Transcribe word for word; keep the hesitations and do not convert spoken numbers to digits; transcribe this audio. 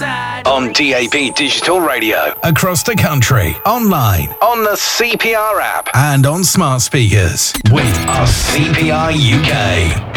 On D A B Digital Radio. Across the country. Online. On the C P R app. And on smart speakers. With us, C P R U K.